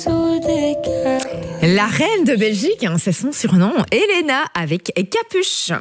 La reine de Belgique, hein, c'est son surnom, Elena avec Capuche.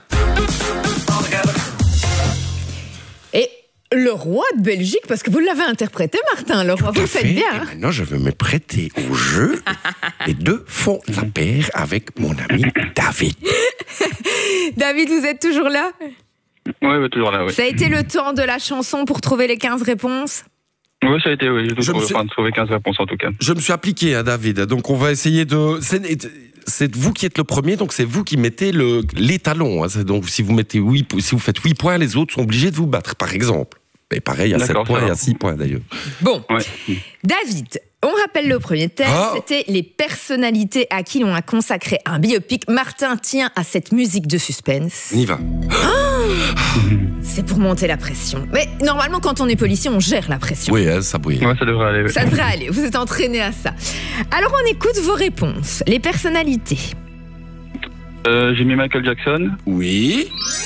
Et le roi de Belgique, parce que vous l'avez interprété, Martin, le roi, vous le faites bien. Et maintenant, je vais me prêter au jeu. Les deux font la paire avec mon ami David. David, vous êtes toujours là? Oui, toujours là, oui. Ça a été le temps de la chanson pour trouver les 15 réponses? Oui, ça a été, oui. J'ai trouvé 15 réponses en tout cas. Je me suis appliqué, hein, David. Donc, on va essayer de... C'est vous qui êtes le premier, donc c'est vous qui mettez les talons. Hein. Donc, si vous faites 8 points, les autres sont obligés de vous battre, par exemple. Et pareil, il y a 7 points, il y a 6 points d'ailleurs. Bon, Ouais. David, on rappelle le premier thème, c'était les personnalités à qui l'on a consacré un biopic. Martin tient à cette musique de suspense. On y va. C'est pour monter la pression. Mais normalement, quand on est policier, on gère la pression. Oui, hein, ça brille. Ouais, ça devrait aller. Oui. Ça devrait aller, vous êtes entraîné à ça. Alors on écoute vos réponses. Les personnalités. J'ai mis Michael Jackson, Oui.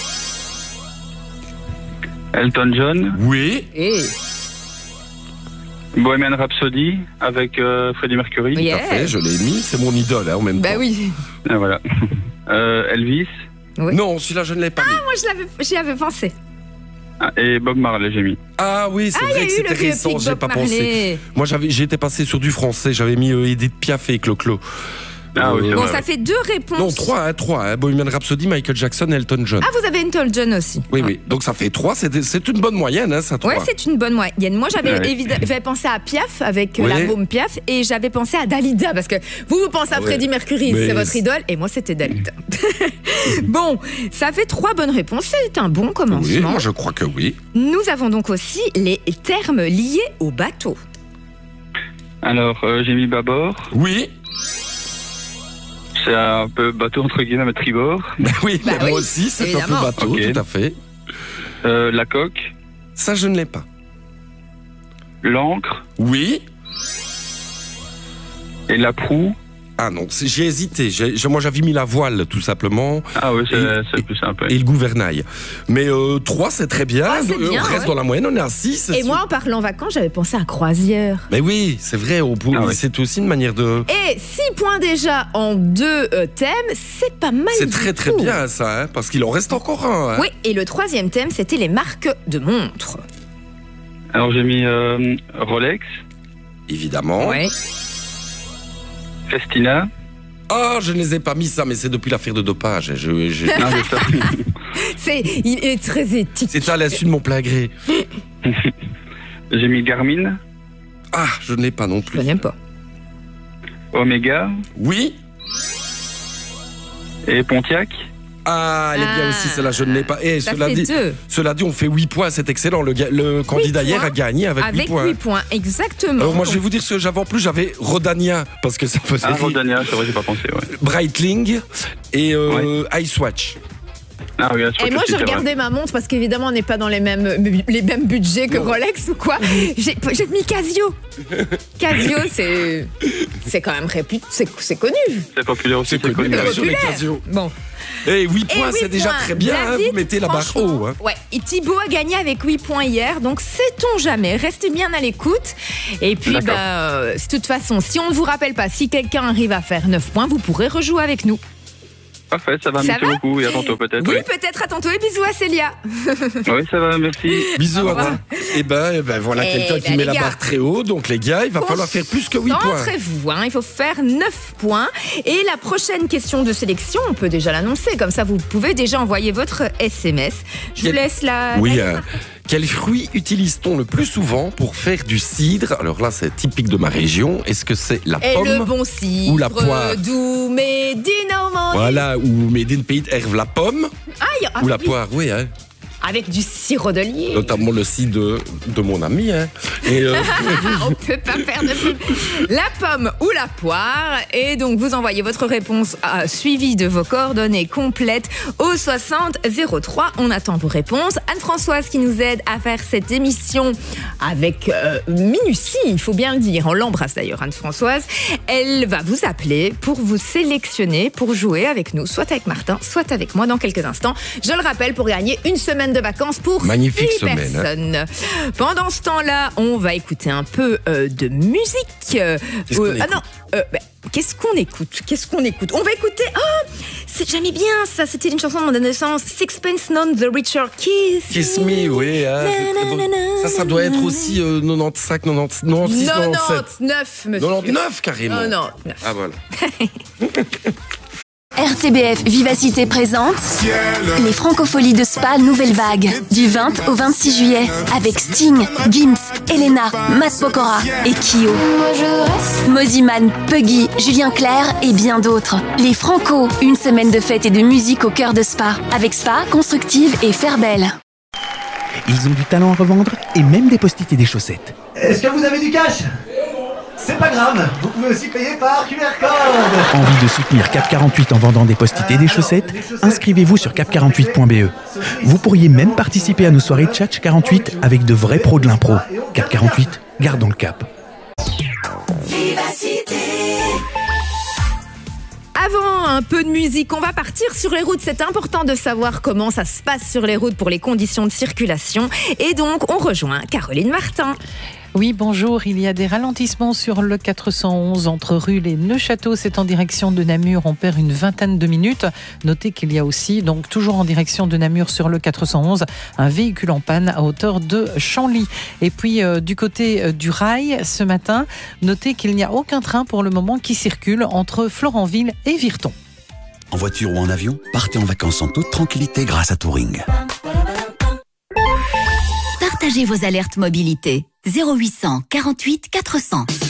Elton John, Oui. Et Bohemian Rhapsody avec Freddie Mercury. Yeah. Parfait, je l'ai mis. C'est mon idole, hein, en même temps. Bah oui. Et voilà. Elvis Oui. Non, celui-là, je ne l'ai pas mis. Moi, j'y avais pensé. et Bob Marley, j'ai mis. Ah oui, c'est Il y a vrai que eu le c'était récent, biopic j'ai Bob pas Marley. pensé. Moi, j'étais passé sur du français. J'avais mis Edith Piaf et Clo-Clo. Ah oui, c'est Bon, vrai. ça fait 2 réponses. Non, 3. Bohemian Rhapsody, Michael Jackson, Elton John. Ah, vous avez Elton John aussi. Oui. Donc ça fait 3. C'est une bonne moyenne, hein, ça, 3. Ouais, c'est une bonne moyenne. Moi, j'avais pensé à Piaf avec la môme Piaf et j'avais pensé à Dalida parce que vous pensez à Freddie Mercury, Mais c'est votre idole et moi, c'était Dalida. Bon, ça fait 3 bonnes réponses. C'est un bon Oui, commencement. moi je crois que oui. Nous avons donc aussi les termes liés au bateau. Alors, j'ai mis Bâbord. Oui. C'est un peu bateau entre guillemets, mais tribord. Oui, Bah moi oui, aussi, c'est un peu évidemment. bateau, Ok. tout à fait. La coque, Ça, je ne l'ai pas. l'ancre Oui. et la proue. Ah non, j'ai hésité. Moi, j'avais mis la voile, tout simplement. Ah oui, Et- c'est plus simple. Et le gouvernail. Mais 3, c'est très bien. Ah, c'est bien, on reste ouais. dans la moyenne, on est à 6. Et moi, en parlant vacances, j'avais pensé à croisière. Mais oui, c'est vrai. Ah oui. C'est aussi une manière de... Et 6 points déjà en 2 thèmes, c'est pas mal. C'est du très très tout. bien ça, hein, parce qu'il en reste encore un. Hein. Oui, et le 3e thème, c'était les marques de montres. Alors, j'ai mis Rolex, Évidemment. Ouais. Festina. Ah, je ne les ai pas mis ça, mais c'est depuis l'affaire de dopage. Ah, c'est ça. Il est très éthique. C'est à l'insu de mon plein gré. J'ai mis Garmin, Ah, je ne l'ai pas non Je plus. connais pas. Omega Oui. et Pontiac. Ah, elle est bien Ah. aussi, celle-là, je ne l'ai pas. Et Ça cela fait dit, 2. on fait 8 points, c'est excellent. Le candidat hier points a gagné avec 8 Avec points. 8 points, exactement. Alors moi, je vais vous dire ce que j'avais en plus. J'avais Rodania, parce que ça faisait Ah, rire. Rodania, c'est vrai, j'ai pas pensé, ouais. Breitling et Icewatch. Ah oui, Et moi, je regardais ma montre parce qu'évidemment, on n'est pas dans les mêmes budgets que Rolex ou quoi. J'ai mis Casio. Casio, c'est quand même c'est connu. C'est populaire aussi, C'est connu, connu. bien sûr, les Populaire. Casio. Bon. Et 8 Et points, 8 c'est déjà points. très bien. Hein, David, vous mettez la barre franchement, haut. Hein. Ouais, et Thibaut a gagné avec 8 points hier, donc sait-on jamais. Restez bien à l'écoute. Et puis, D'accord. de toute façon, si on ne vous rappelle pas, si quelqu'un arrive à faire 9 points, vous pourrez rejouer avec nous. Parfait, ça va, Ça merci va beaucoup et à tantôt peut-être. Oui, Oui, peut-être à tantôt et bisous à Célia. Oui, ça va, merci. Bisous Au à revoir. toi. Et ben voilà Eh quelqu'un qui ben, met les la gars. barre très haut. Donc les gars, il va falloir faire plus que 8 points. Concentrez-vous, hein, il faut faire 9 points. Et la prochaine question de sélection, on peut déjà l'annoncer. Comme ça, vous pouvez déjà envoyer votre SMS. Je vous Quel- laisse la... Oui, quel fruit utilise-t-on le plus souvent pour faire du cidre? Alors là, c'est typique de ma région. Est-ce que c'est la Et pomme le bon cidre, ou la poire? d'où mes dynamons. Voilà, ou Made in Pays d'Herve, la pomme ou la poire, oui, hein. Avec du sirop d'olive. Notamment le cidre de mon ami. Hein. Et, On peut pas faire de pub. La pomme ou la poire. Et donc, vous envoyez votre réponse suivie de vos coordonnées complètes au 60 03. On attend vos réponses. Anne-Françoise qui nous aide à faire cette émission avec minutie, il faut bien le dire. On l'embrasse d'ailleurs, Anne-Françoise. Elle va vous appeler pour vous sélectionner, pour jouer avec nous, soit avec Martin, soit avec moi dans quelques instants. Je le rappelle, pour gagner une semaine de vacances pour magnifique 6 semaine, personnes. Pendant ce temps-là, on va écouter un peu de musique. Qu'est-ce qu'on écoute? On va écouter... j'aimais bien ça, c'était une chanson de mon adolescence. Sixpence None the Richer, Kiss Me, oui. Ça doit être aussi 95, 96, 96, 99, monsieur. 99 carrément. 99. Ah voilà. RTBF Vivacité présente les Francopholies de Spa Nouvelle Vague du 20 au 26 juillet avec Sting, Gims, Elena, Matt Pokora et Kyo. Moziman, Puggy, Julien Clerc et bien d'autres. Les Franco, une semaine de fête et de musique au cœur de Spa avec Spa, Constructive et Fairbelle. Ils ont du talent à revendre et même des post-it et des chaussettes. Est-ce que vous avez du cash ? C'est pas grave, vous pouvez aussi payer par QR code. Envie de soutenir Cap 48 en vendant des post-it et des chaussettes ? Inscrivez-vous sur cap48.be. Vous pourriez même participer à nos soirées Tchatch 48 avec de vrais pros de l'impro. Cap 48, gardons le cap. Vivacité. Avant un peu de musique, on va partir sur les routes. C'est important de savoir comment ça se passe sur les routes pour les conditions de circulation. Et donc, on rejoint Caroline Martin. Oui, bonjour. Il y a des ralentissements sur le 411 entre Rulle et Neufchâteau. C'est en direction de Namur. On perd une vingtaine de minutes. Notez qu'il y a aussi, donc toujours en direction de Namur sur le 411, un véhicule en panne à hauteur de Chanly. Et puis du côté du rail, ce matin, notez qu'il n'y a aucun train pour le moment qui circule entre Florenville et Virton. En voiture ou en avion, partez en vacances en toute tranquillité grâce à Touring. Partagez vos alertes mobilité. 0800 48 400.